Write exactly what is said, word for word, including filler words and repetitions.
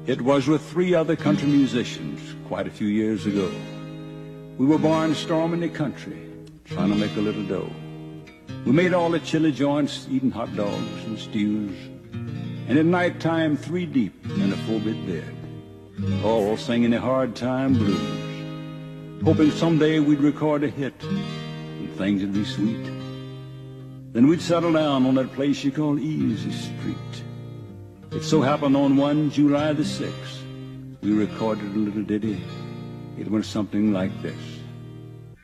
It was with three other country musicians quite a few years ago. We were barnstorming the country, trying to make a little dough. We made all the chili joints, eating hot dogs and stews, and at night time three deep in a four-bit bed, all singing the hard time blues, hoping someday we'd record a hit and things would be sweet. Then we'd settle down on that place you call Easy Street. It so happened on one July the sixth, we recorded a little ditty. It went something like this.